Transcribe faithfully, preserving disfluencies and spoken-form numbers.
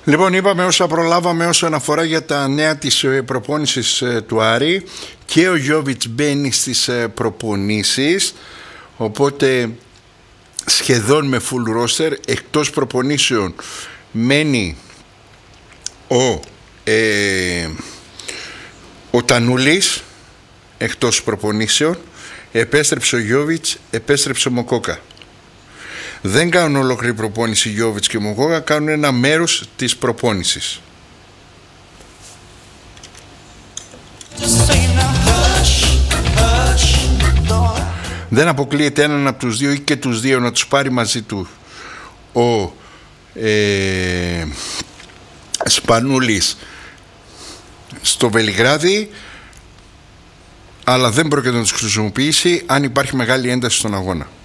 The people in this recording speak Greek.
Λοιπόν, είπαμε όσα προλάβαμε όσον αφορά για τα νέα της προπόνησης του Άρη. Και ο Γιώβιτς μπαίνει στις προπονήσεις, οπότε σχεδόν με full roster. Εκτός προπονήσεων μένει ο, ε, ο Τανούλης, εκτός προπονήσεων. Επέστρεψε ο Γιώβιτς, επέστρεψε ο Μοκόκα. Δεν κάνουν ολόκληρη προπόνηση Γιώβιτς και Μοκόκα, κάνουν ένα μέρος της προπόνησης. Δεν αποκλείεται έναν από τους δύο ή και τους δύο να τους πάρει μαζί του ο ε, Σπανούλης στο Βελιγράδι, αλλά δεν πρόκειται να τους χρησιμοποιήσει αν υπάρχει μεγάλη ένταση στον αγώνα.